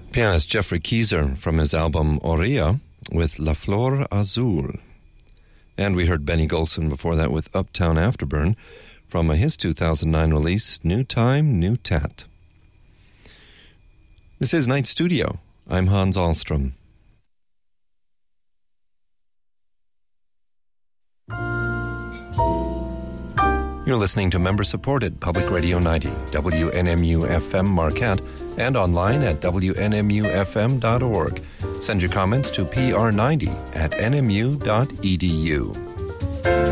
Pianist Jeffrey Keyser from his album Aurea with La Flor Azul. And we heard Benny Golson before that with Uptown Afterburn from his 2009 release, New Time, New Tat. This is Night Studio. I'm Hans Ahlstrom. You're listening to member-supported Public Radio 90, WNMU-FM Marquette, and online at WNMUFM.org. Send your comments to PR90@nmu.edu.